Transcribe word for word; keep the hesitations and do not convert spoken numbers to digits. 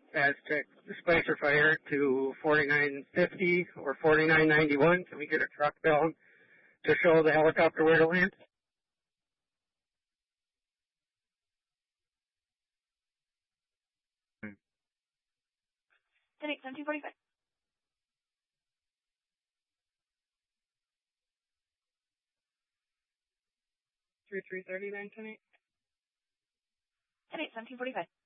Fast check Spicer Fire to forty-nine fifty or forty-nine ninety-one. Can we get a truck down to show the helicopter where to land? ten eight, seventeen forty-five. three three thirty-nine, ten eight. ten eight, seventeen forty-five.